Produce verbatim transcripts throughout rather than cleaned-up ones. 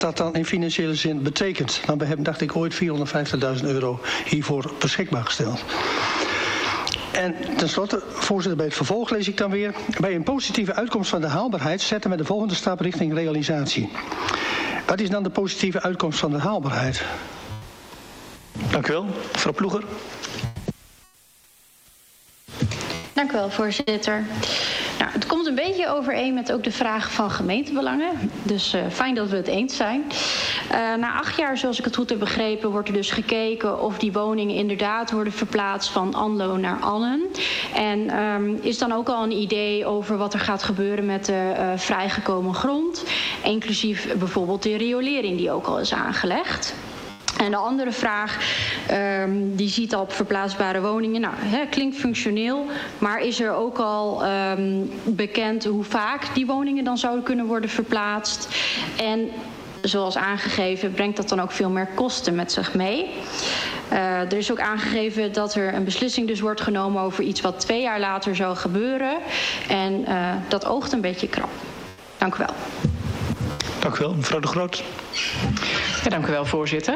dat dan in financiële zin betekent. Nou, we hebben, dacht ik, ooit vierhonderdvijftigduizend euro hiervoor beschikbaar gesteld. En tenslotte, voorzitter, bij het vervolg lees ik dan weer: bij een positieve uitkomst van de haalbaarheid zetten we de volgende stap richting realisatie. Wat is dan de positieve uitkomst van de haalbaarheid? Dank u wel. Mevrouw Ploeger. Dank u wel, voorzitter. Nou, het komt een beetje overeen met ook de vraag van gemeentebelangen. Dus uh, fijn dat we het eens zijn. Uh, na acht jaar, zoals ik het goed heb begrepen, wordt er dus gekeken of die woningen inderdaad worden verplaatst van Anlo naar Annen. En um, is dan ook al een idee over wat er gaat gebeuren met de uh, vrijgekomen grond. Inclusief bijvoorbeeld de riolering die ook al is aangelegd. En de andere vraag, um, die ziet al op verplaatsbare woningen. Nou, hè, klinkt functioneel, maar is er ook al um, bekend hoe vaak die woningen dan zouden kunnen worden verplaatst? En zoals aangegeven, brengt dat dan ook veel meer kosten met zich mee. Uh, er is ook aangegeven dat er een beslissing dus wordt genomen over iets wat twee jaar later zou gebeuren. En uh, dat oogt een beetje krap. Dank u wel. Dank u wel, mevrouw De Groot. Ja, dank u wel, voorzitter.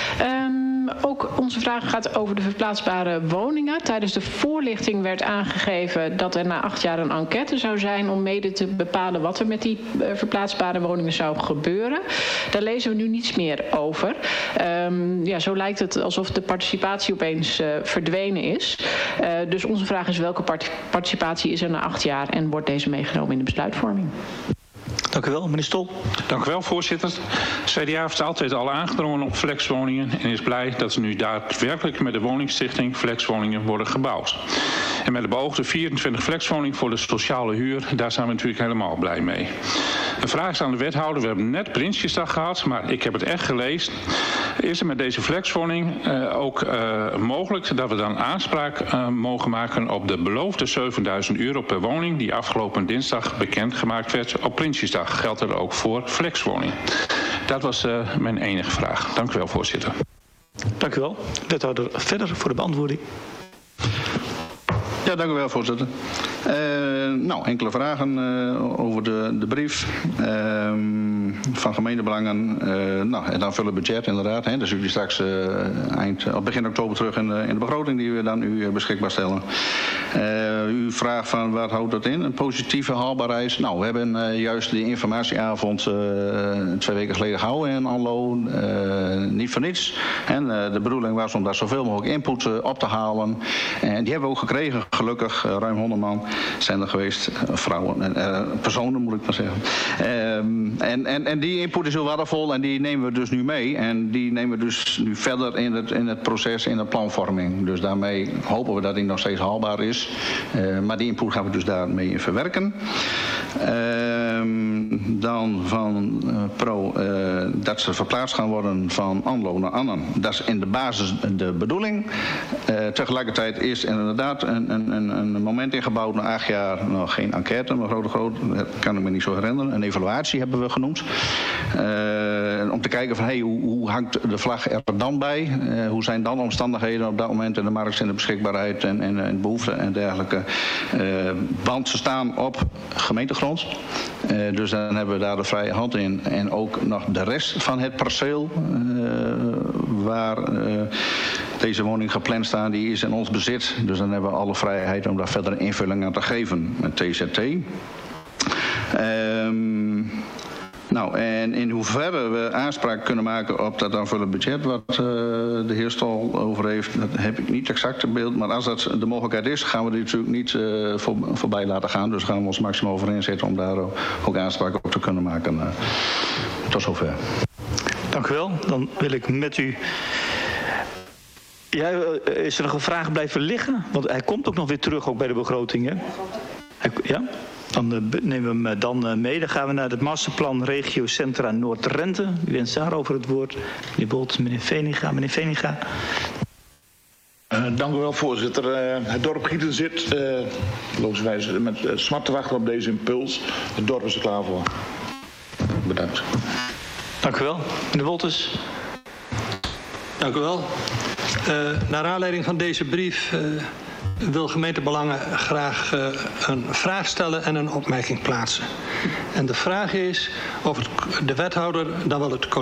Um, ook onze vraag gaat over de verplaatsbare woningen. Tijdens de voorlichting werd aangegeven dat er na acht jaar een enquête zou zijn om mede te bepalen wat er met die uh, verplaatsbare woningen zou gebeuren. Daar lezen we nu niets meer over. Um, ja, zo lijkt het alsof de participatie opeens uh, verdwenen is. Uh, dus onze vraag is: welke part- participatie is er na acht jaar en wordt deze meegenomen in de besluitvorming? Dank u wel, meneer Stol. Dank u wel, voorzitter. C D A heeft altijd al aangedrongen op flexwoningen en is blij dat er nu daadwerkelijk met de woningstichting flexwoningen worden gebouwd. En met de beoogde vierentwintig flexwoningen voor de sociale huur, daar zijn we natuurlijk helemaal blij mee. De vraag is aan de wethouder: we hebben net Prinsjesdag gehad, maar ik heb het echt gelezen. Is er met deze flexwoning uh, ook uh, mogelijk dat we dan aanspraak uh, mogen maken op de beloofde zevenduizend euro per woning die afgelopen dinsdag bekendgemaakt werd op Prinsjesdag? Geldt er ook voor flexwoning? Dat was uh, mijn enige vraag. Dank u wel, voorzitter. Dank u wel. Wethouder verder voor de beantwoording. Ja, dank u wel, voorzitter. Uh, nou, enkele vragen uh, over de, de brief uh, van gemeentebelangen. Uh, nou, en dan vullen budget inderdaad. Hè. Dus jullie straks uh, eind, of begin oktober terug in de, in de begroting die we dan u beschikbaar stellen. Uh, u vraagt van wat houdt dat in? Een positieve haalbaarheid. Nou, we hebben uh, juist die informatieavond uh, twee weken geleden gehouden in Anlo. Uh, niet voor niets. En uh, de bedoeling was om daar zoveel mogelijk input uh, op te halen. En die hebben we ook gekregen. Gelukkig, uh, ruim honderd man zijn er geweest. Uh, vrouwen en uh, personen, moet ik maar zeggen. Um, en, en, en die input is heel waardevol en die nemen we dus nu mee. En die nemen we dus nu verder in het, in het proces, in de planvorming. Dus daarmee hopen we dat die nog steeds haalbaar is. Uh, maar die input gaan we dus daarmee in verwerken. Um, dan van uh, Pro uh, dat ze verplaatst gaan worden van Anlo naar Annen. Dat is in de basis de bedoeling. Uh, tegelijkertijd is inderdaad een, een, een moment ingebouwd na acht jaar. Nog geen enquête, maar grote groot, dat kan ik me niet zo herinneren. Een evaluatie hebben we genoemd. Uh, om te kijken van hey, hoe, hoe hangt de vlag er dan bij? Uh, hoe zijn dan omstandigheden op dat moment in de markt en de beschikbaarheid en, en, en behoeften en dergelijke. Uh, want ze staan op gemeentegrond. Uh, dus dan hebben we daar de vrije hand in. En ook nog de rest van het perceel uh, waar uh, deze woning gepland staan, die is in ons bezit. Dus dan hebben we alle vrijheid om daar verder invulling aan te geven met T Z T. Um, Nou, en in hoeverre we aanspraak kunnen maken op dat aanvullend budget wat uh, de heer Stol over heeft, dat heb ik niet exact in beeld. Maar als dat de mogelijkheid is, gaan we die natuurlijk niet uh, voor, voorbij laten gaan. Dus gaan we ons maximaal over inzetten om daar ook aanspraak op te kunnen maken. Uh, tot zover. Dank u wel. Dan wil ik met u... Ja, is er nog een vraag blijven liggen? Want hij komt ook nog weer terug, ook bij de begroting, hè? Hij, ja? Dan uh, nemen we hem dan mee. Dan gaan we naar het masterplan Regio Centra Noord-Drenthe. U wenst daarover het woord. Meneer Bolt, meneer Veninga. Meneer Veninga. Uh, dank u wel, voorzitter. Uh, het dorp Gieten zit uh, logischerwijs met uh, smart te wachten op deze impuls. Het dorp is er klaar voor. Bedankt. Dank u wel. Meneer Wolters. Dank u wel. Uh, naar aanleiding van deze brief uh, wil gemeentebelangen graag uh, een vraag stellen en een opmerking plaatsen. En de vraag is of het, de wethouder dan wel het college